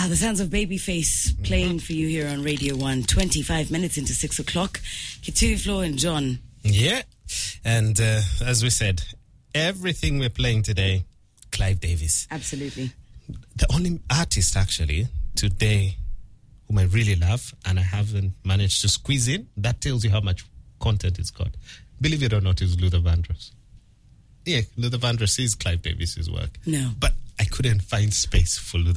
The sounds of Babyface playing for you here on Radio 1, 25 minutes into 6 o'clock. Kitu, Flo and John. Yeah. And as we said, everything we're playing today, Clive Davis. Absolutely. The only artist, actually, today, whom I really love, and I haven't managed to squeeze in, that tells you how much content it's got. Believe it or not, is Luther Vandross. Yeah, Luther Vandross is Clive Davis's work. No. But I couldn't find space for Luther